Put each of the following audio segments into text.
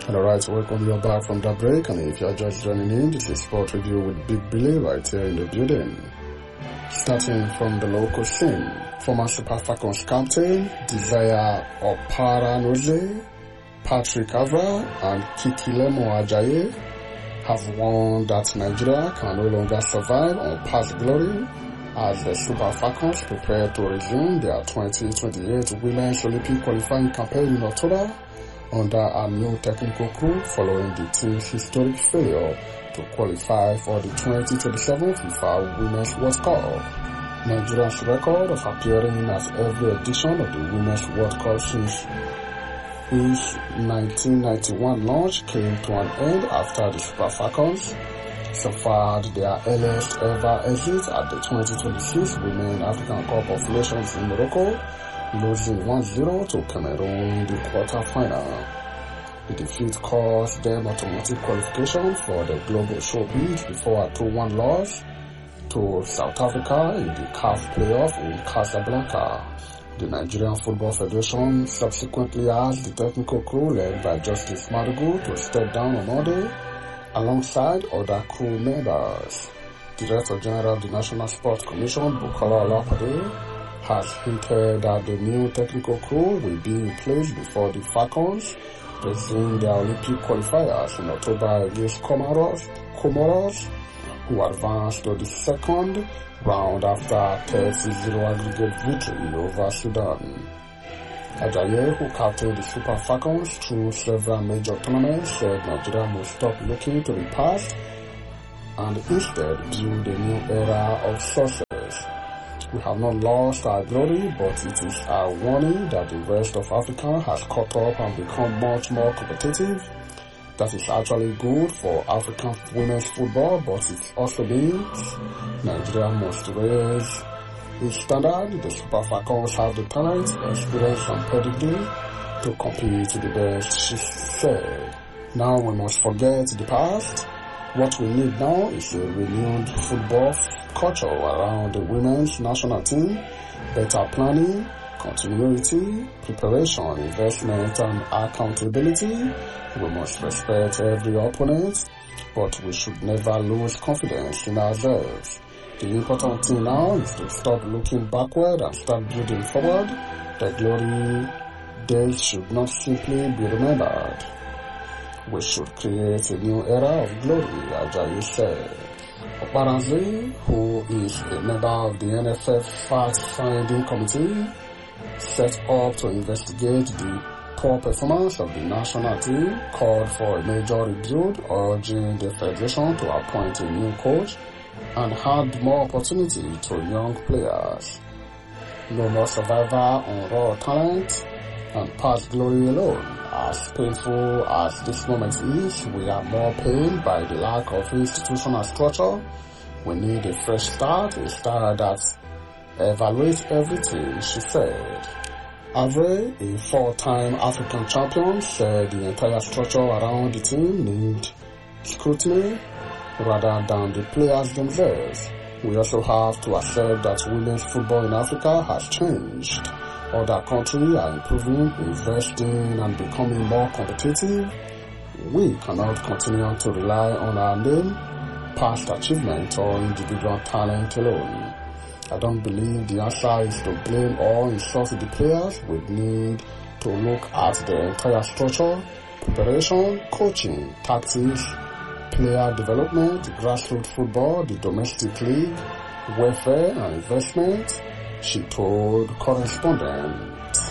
Alright, welcome you back from the break, and if you're just joining in, this is Sport Review with Big Billy right here in the building. Starting from the local scene, former Super Falcons captain Desire Oparanoze, Patrick Avra, and Kikilemo Ajayi have warned that Nigeria can no longer survive on past glory as the Super Falcons prepare to resume their 2028 Women's Olympic qualifying campaign in October under a new technical crew following the team's historic failure to qualify for the 2027 FIFA Women's World Cup. Nigeria's record of appearing at every edition of the Women's World Cup since its 1991 launch came to an end after the Super Falcons suffered their earliest ever exit at the 2026 Women's African Cup of Nations in Morocco, losing 1-0 to Cameroon in the quarter-final. The defeat caused them automatic qualification for the global showbiz before a 2-1 loss to South Africa in the CAF playoff in Casablanca. The Nigerian Football Federation subsequently asked the technical crew led by Justice Madugu to step down on Monday alongside other crew members. Director General of the National Sports Commission, Bukola Olapade, has hinted that the new technical crew will be in place before the Falcons resume their Olympic qualifiers in October against Comoros, who advanced to the second round after a 30-0 aggregate victory over Sudan. Ajayi, who captained the Super Falcons through several major tournaments, said Nigeria must stop looking to the past and instead build a new era of success. We have not lost our glory, but it is a warning that the rest of Africa has caught up and become much more competitive. That is actually good for African women's football, but it also means Nigeria must raise its standard. The Super Falcons have the talent, experience, and pedigree to compete to the best, she said. Now we must forget the past. What we need now is a renewed football culture around the women's national team, better planning, continuity, preparation, investment, and accountability. We must respect every opponent, but we should never lose confidence in ourselves. The important thing now is to stop looking backward and start building forward. The glory days should not simply be remembered. We should create a new era of glory, Ajayi said. Oparanoze, who is a member of the NFF fact-finding committee set up to investigate the poor performance of the national team, called for a major rebuild, urging the federation to appoint a new coach and hand more opportunity to young players. No more survivor on raw talent and past glory alone. As painful as this moment is, we are more pained by the lack of institutional structure. We need a fresh start, a start that evaluates everything, she said. Avre, a four-time African champion, said the entire structure around the team needs scrutiny rather than the players themselves. We also have to accept that women's football in Africa has changed. Other countries are improving, investing, and becoming more competitive. We cannot continue to rely on our name, past achievement, or individual talent alone. I don't believe the answer is to blame or insult the players. We need to look at the entire structure, preparation, coaching, tactics, player development, grassroots football, the domestic league, welfare, and investment, she told correspondent.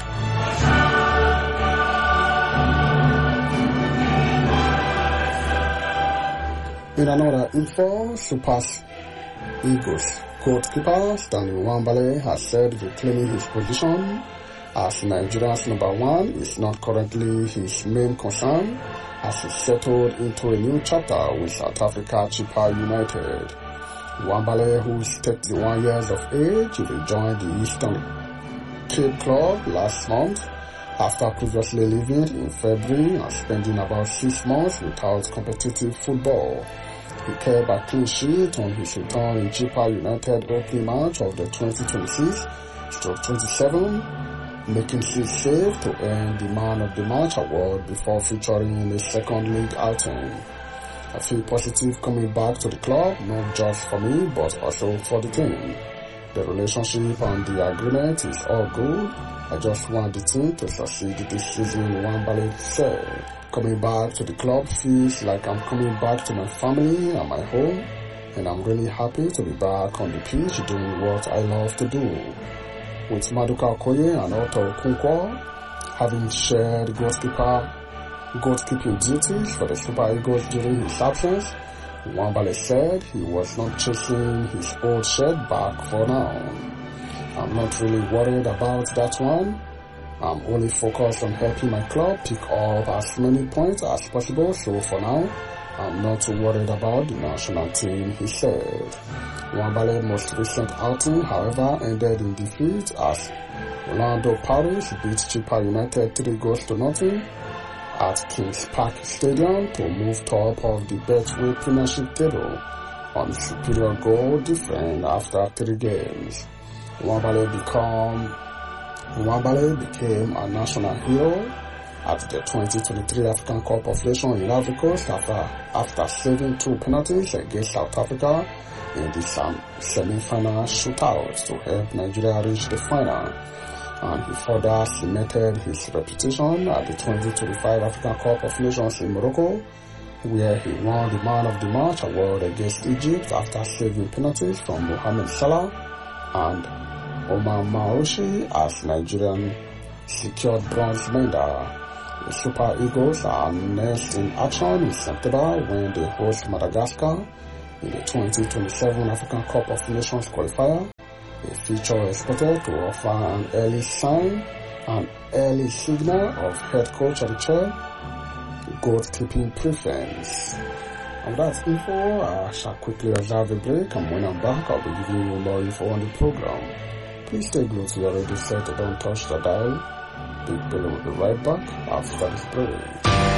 In another info, Super Eagles goalkeeper Stanley Nwabali has said reclaiming his position as Nigeria's number one is not currently his main concern, as he settled into a new chapter with South Africa Chippa United. Nwabali, who is 31 years of age, rejoined the Eastern Cape Club last month after previously leaving in February and spending about 6 months without competitive football. He kept a clean sheet on his return in Chippa United opening match of the 2026-27 making his save to earn the Man of the Match award before featuring in a second league outing. I feel positive coming back to the club, not just for me, but also for the team. The relationship and the agreement is all good. I just want the team to succeed this season, Nwabali said. Coming back to the club feels like I'm coming back to my family and my home, and I'm really happy to be back on the pitch doing what I love to do. With Maduka Okoye and Otto Okonkwo having shared goalkeeping duties for the Super Eagles during his absence, Nwabali said he was not chasing his old shirt back for now. I'm not really worried about that one. I'm only focused on helping my club pick up as many points as possible, so for now, I'm not too worried about the national team, he said. Nwabali's most recent outing, however, ended in defeat as Orlando Pirates beat Chippa United 3-0 at Kings Park Stadium to move top of the Betway Premiership table on superior goal difference after 3 games. Nwabali became a national hero at the 2023 African Cup of Nations in Ivory Coast after saving 2 penalties against South Africa in the semi-final shootout to help Nigeria reach the final. And he further cemented his reputation at the 2025 African Cup of Nations in Morocco, where he won the Man of the Match award against Egypt after saving penalties from Mohamed Salah and Omar Marouchi as Nigerian secured bronze medal. The Super Eagles are next in action in September when they host Madagascar in the 2027 African Cup of Nations qualifier. A feature expected to offer an early signal of head coach Richard goalkeeping preference. And that's info. I shall quickly observe a break, and when I'm back, I'll be giving you more info on the program. Please stay glued to your radio set and don't touch the dial. Big Billy will be right back after this break.